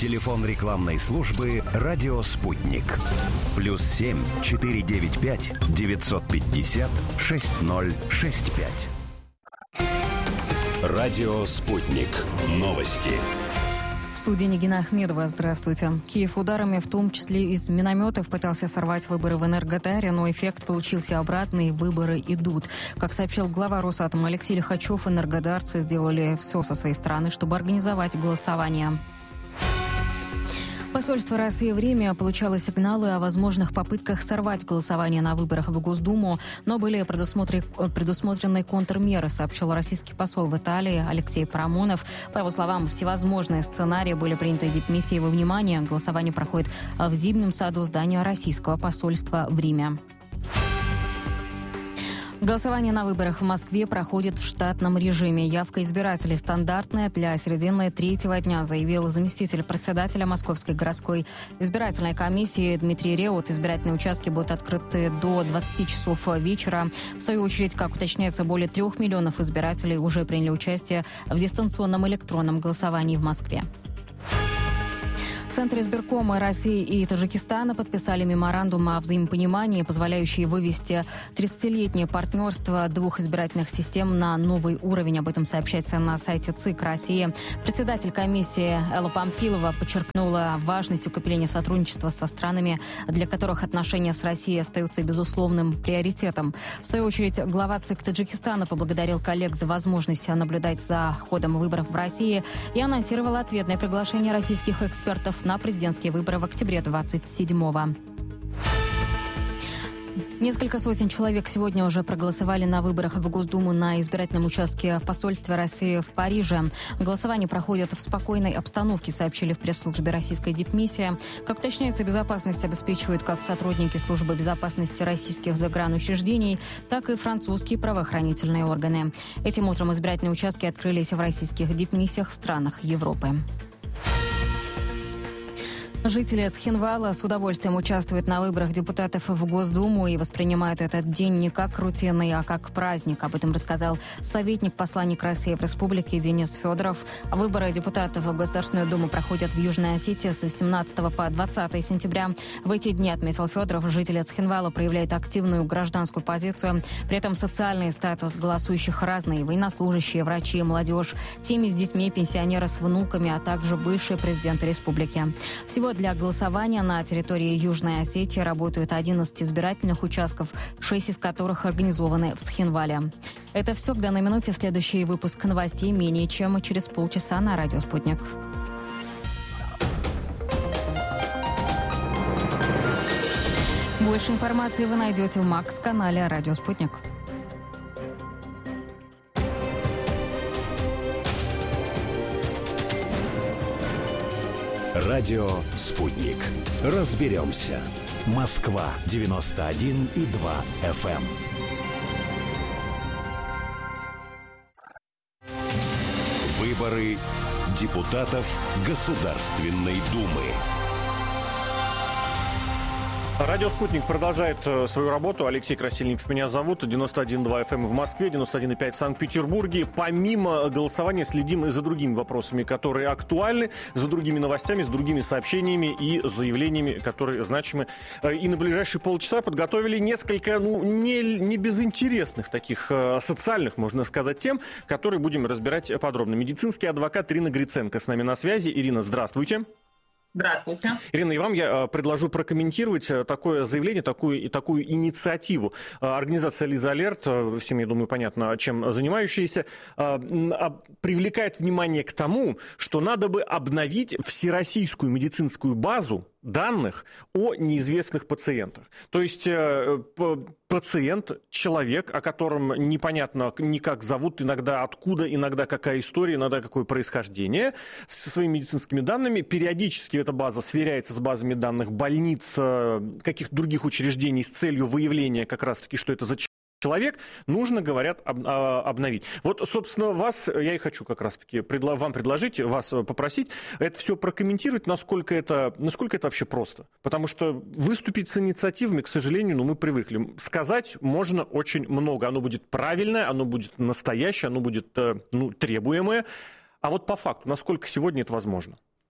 Телефон рекламной службы «Радио Спутник». +7 495 950 6065. «Радио Спутник». Новости. В студии Нигина Ахмедова. Здравствуйте. Киев ударами, в том числе из минометов, пытался сорвать выборы в Энергодаре, но эффект получился обратный, выборы идут. Как сообщил глава Росатома Алексей Лихачев, энергодарцы сделали все со своей стороны, чтобы организовать голосование. Посольство России в Риме получало сигналы о возможных попытках сорвать голосование на выборах в Госдуму, но были предусмотрены контрмеры, сообщил российский посол в Италии Алексей Парамонов. По его словам, всевозможные сценарии были приняты дипмиссией во внимание. Голосование проходит в Зимнем саду здания российского посольства в Риме. Голосование на выборах в Москве проходит в штатном режиме. Явка избирателей стандартная для середины третьего дня, заявил заместитель председателя Московской городской избирательной комиссии Дмитрий Реут. Избирательные участки будут открыты до 20 часов вечера. В свою очередь, как уточняется, более 3 миллионов избирателей уже приняли участие в дистанционном электронном голосовании в Москве. Центры избиркома России и Таджикистана подписали меморандум о взаимопонимании, позволяющий вывести 30-летнее партнерство двух избирательных систем на новый уровень. Об этом сообщается на сайте ЦИК России. Председатель комиссии Элла Памфилова подчеркнула важность укрепления сотрудничества со странами, для которых отношения с Россией остаются безусловным приоритетом. В свою очередь, глава ЦИК Таджикистана поблагодарил коллег за возможность наблюдать за ходом выборов в России и анонсировал ответное приглашение российских экспертов на президентские выборы в октябре 27-го. Несколько сотен человек сегодня уже проголосовали на выборах в Госдуму на избирательном участке в посольстве России в Париже. Голосование проходит в спокойной обстановке, сообщили в пресс-службе российской дипмиссии. Как уточняется, безопасность обеспечивают как сотрудники службы безопасности российских загранучреждений, так и французские правоохранительные органы. Этим утром избирательные участки открылись в российских дипмиссиях в странах Европы. Жители Цхинвала с удовольствием участвуют на выборах депутатов в Госдуму и воспринимают этот день не как рутинный, а как праздник. Об этом рассказал советник-посланник России в республике Денис Федоров. Выборы депутатов в Государственную Думу проходят в Южной Осетии с 18 по 20 сентября. В эти дни, отметил Федоров, жители Цхинвала проявляют активную гражданскую позицию. При этом социальный статус голосующих разный. Военнослужащие, врачи, молодежь, семьи с детьми, пенсионеры с внуками, а также бывшие президенты республики. Всего для голосования на территории Южной Осетии работают 11 избирательных участков, 6 из которых организованы в Цхинвале. Это все к данной минуте. Следующий выпуск новостей менее чем через полчаса на «Радио Спутник». Больше информации вы найдете в Макс-канале «Радио Спутник». «Радио Спутник». Разберемся. Москва 91,2 FM. Выборы депутатов Государственной Думы. Радио «Спутник» продолжает свою работу. Алексей Красильников меня зовут. 91,2 FM в Москве, 91,5 в Санкт-Петербурге. Помимо голосования следим и за другими вопросами, которые актуальны, за другими новостями, с другими сообщениями и заявлениями, которые значимы. И на ближайшие полчаса подготовили несколько, не безинтересных таких социальных, можно сказать, тем, которые будем разбирать подробно. Медицинский адвокат Ирина Гриценко с нами на связи. Ирина, здравствуйте. Здравствуйте. Ирина, и вам я предложу прокомментировать такое заявление, такую инициативу. Организация «Лиза Алерт», всем, я думаю, понятно, чем занимающаяся, привлекает внимание к тому, что надо бы обновить всероссийскую медицинскую базу данных о неизвестных пациентах. То есть пациент, человек, о котором непонятно ни как зовут, иногда откуда, иногда какая история, иногда какое происхождение, со своими медицинскими данными. Периодически эта база сверяется с базами данных больниц, каких-то других учреждений с целью выявления как раз-таки, что это за человек, нужно, говорят, обновить. Вот, собственно, вас, я и хочу как раз-таки вам предложить, вас попросить, это все прокомментировать, насколько это вообще просто. Потому что выступить с инициативами, к сожалению, мы привыкли. Сказать можно очень много. Оно будет правильное, оно будет настоящее, оно будет требуемое. А вот по факту, насколько сегодня это возможно?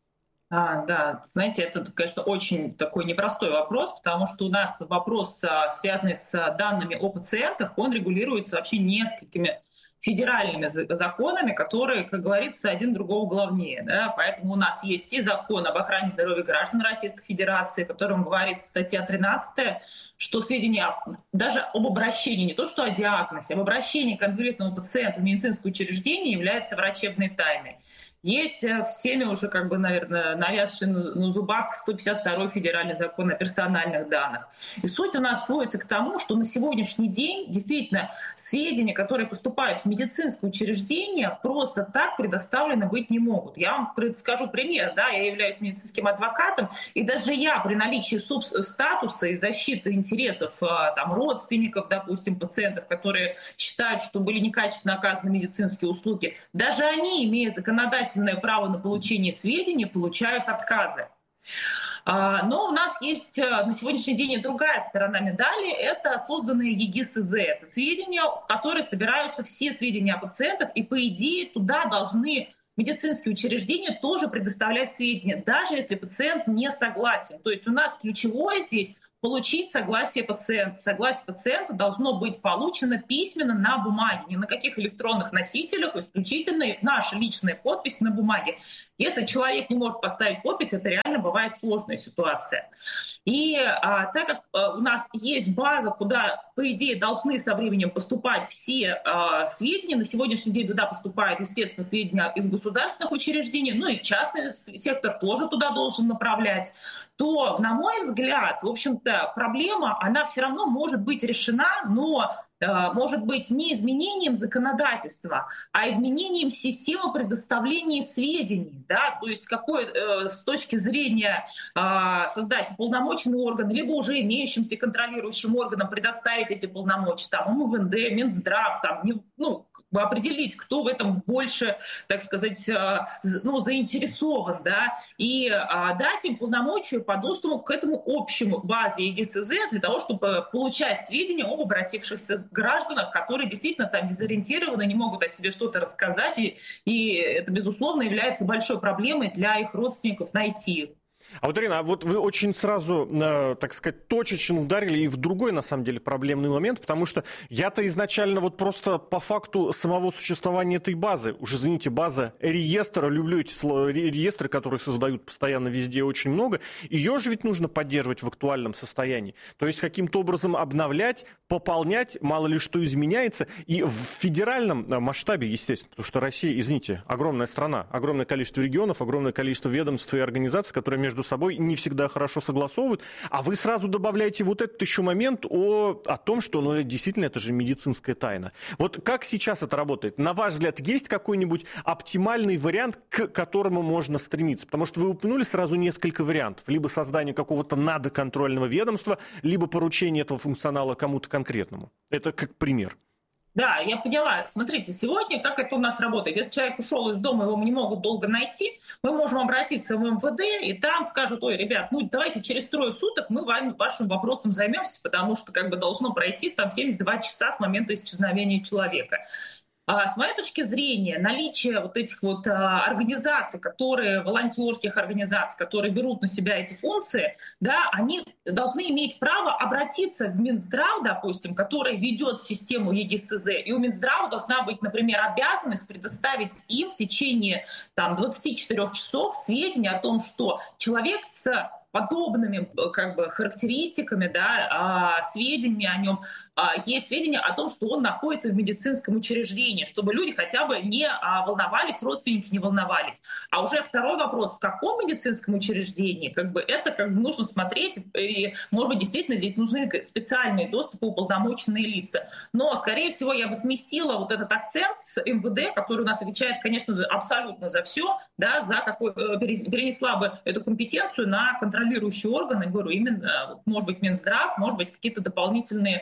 Да, знаете, это, конечно, очень такой непростой вопрос, потому что у нас вопрос, связанный с данными о пациентах, он регулируется вообще несколькими федеральными законами, которые, как говорится, один другого главнее. Да? Поэтому у нас есть и закон об охране здоровья граждан Российской Федерации, в котором говорится статья 13, что сведения даже об обращении, не то что о диагнозе, об обращении конкретного пациента в медицинское учреждение является врачебной тайной. Есть всеми уже, наверное, навязший на зубах 152-й федеральный закон о персональных данных. И суть у нас сводится к тому, что на сегодняшний день действительно сведения, которые поступают в медицинское учреждение, просто так предоставлены быть не могут. Я вам скажу пример. Да, я являюсь медицинским адвокатом, и даже я при наличии статуса и защиты интересов родственников, допустим, пациентов, которые считают, что были некачественно оказаны медицинские услуги, даже они, имея законодательное право на получение сведений, получают отказы. Но у нас есть на сегодняшний день и другая сторона медали. Это созданные ЕГИС-ИЗ. Это сведения, в которые собираются все сведения о пациентах, и, по идее, туда должны медицинские учреждения тоже предоставлять сведения, даже если пациент не согласен. То есть у нас ключевое здесь получить согласие пациента. Согласие пациента должно быть получено письменно на бумаге, ни на каких электронных носителях, исключительно наша личная подпись на бумаге. Если человек не может поставить подпись, это реально бывает сложная ситуация. И так как у нас есть база, куда, по идее, должны со временем поступать все сведения, на сегодняшний день туда поступают, естественно, сведения из государственных учреждений, ну и частный сектор тоже туда должен направлять, то, на мой взгляд, в общем-то, проблема, она все равно может быть решена, но может быть не изменением законодательства, а изменением системы предоставления сведений. Да? То есть с точки зрения создать уполномоченный орган, либо уже имеющимся контролирующим органам предоставить эти полномочия, там, МВНД, Минздрав, определить, кто в этом больше, так сказать, заинтересован, да, и дать им полномочия по доступу к этому общему базе ЕГИС-ИЗ для того, чтобы получать сведения об обратившихся гражданах, которые действительно там дезориентированы, не могут о себе что-то рассказать, и это, безусловно, является большой проблемой для их родственников найти их. А вот, Ирина, вот вы очень сразу, так сказать, точечно ударили и в другой, на самом деле, проблемный момент, потому что я-то изначально вот просто по факту самого существования этой базы, уж извините, база реестра, люблю эти реестры, которые создают постоянно везде очень много, ее же ведь нужно поддерживать в актуальном состоянии. То есть каким-то образом обновлять, пополнять, мало ли что изменяется, и в федеральном масштабе, естественно, потому что Россия, извините, огромная страна, огромное количество регионов, огромное количество ведомств и организаций, которые между собой не всегда хорошо согласовывают, а вы сразу добавляете вот этот еще момент о том, что действительно это же медицинская тайна. Вот как сейчас это работает? На ваш взгляд, есть какой-нибудь оптимальный вариант, к которому можно стремиться? Потому что вы упомянули сразу несколько вариантов. Либо создание какого-то надоконтрольного ведомства, либо поручение этого функционала кому-то конкретному. Это как пример. Да, я поняла. Смотрите, сегодня как это у нас работает? Если человек ушел из дома, его не могут долго найти, мы можем обратиться в МВД, и там скажут: ой, ребят, давайте через 3 суток мы вашим вопросом займемся, потому что должно пройти там 72 часа с момента исчезновения человека. С моей точки зрения, наличие вот этих вот организаций, волонтерских организаций, которые берут на себя эти функции, да, они должны иметь право обратиться в Минздрав, допустим, который ведет систему ЕГИС-ИЗ, и у Минздрава должна быть, например, обязанность предоставить им в течение 24 часов сведения о том, что человек с подобными характеристиками, да, сведениями о нем, есть сведения о том, что он находится в медицинском учреждении, чтобы люди хотя бы не волновались, родственники не волновались. А уже второй вопрос: в каком медицинском учреждении, это нужно смотреть, и, может быть, действительно здесь нужны специальные доступы, уполномоченные лица. Но, скорее всего, я бы сместила вот этот акцент с МВД, который у нас отвечает, конечно же, абсолютно за все, да, перенесла бы эту компетенцию на контролирующие органы, говорю, именно, может быть, Минздрав, может быть, какие-то дополнительные органы,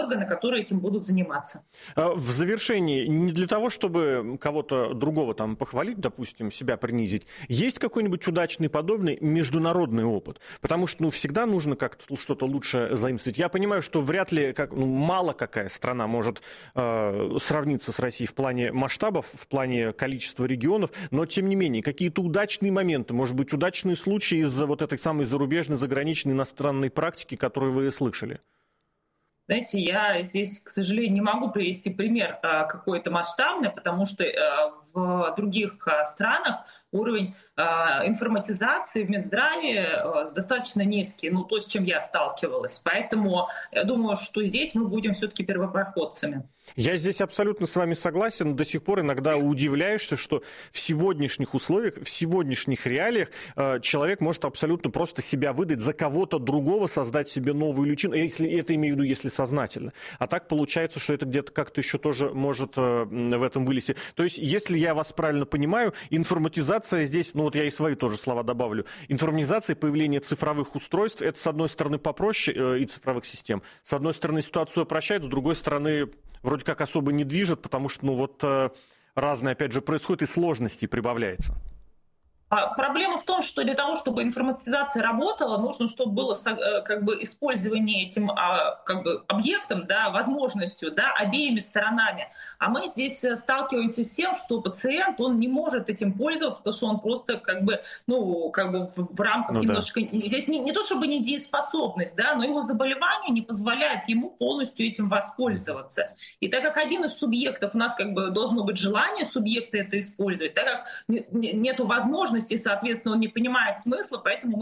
органы, которые этим будут заниматься. В завершении, не для того, чтобы кого-то другого там похвалить, допустим, себя принизить, есть какой-нибудь удачный подобный международный опыт? Потому что всегда нужно как-то что-то лучше заимствовать. Я понимаю, что вряд ли, мало какая страна может сравниться с Россией в плане масштабов, в плане количества регионов, но тем не менее, какие-то удачные моменты, может быть, удачные случаи из-за вот этой самой зарубежной, заграничной, иностранной практики, которую вы слышали? Знаете, я здесь, к сожалению, не могу привести пример какой-то масштабный, потому что в других странах уровень информатизации в Минздраве достаточно низкий, то, с чем я сталкивалась. Поэтому я думаю, что здесь мы будем все-таки первопроходцами. Я здесь абсолютно с вами согласен. До сих пор иногда удивляешься, что в сегодняшних условиях, в сегодняшних реалиях человек может абсолютно просто себя выдать за кого-то другого, создать себе новую личину, если это имею в виду, если сознательно. А так получается, что это где-то как-то еще тоже может в этом вылезти. То есть, если я вас правильно понимаю, информатизация здесь, я и свои тоже слова добавлю, информатизация, появление цифровых устройств, это, с одной стороны, попроще и цифровых систем, с одной стороны, ситуацию упрощает, с другой стороны, вроде как особо не движет, потому что, разное, опять же, происходит и сложностей прибавляется. Проблема в том, что для того, чтобы информатизация работала, нужно, чтобы было использование этим объектом, возможностью, обеими сторонами. А мы здесь сталкиваемся с тем, что пациент, он не может этим пользоваться, потому что он просто в рамках немножко... Здесь не то чтобы недееспособность, но его заболевание не позволяет ему полностью этим воспользоваться. И так как один из субъектов, у нас должно быть желание субъекта это использовать, так как нету возможности, соответственно, он не понимает смысла, поэтому мы